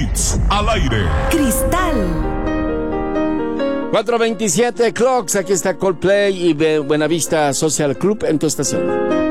Hits al aire. Cristal. 4:27 Clocks, aquí está Coldplay y Buenavista Social Club en tu estación.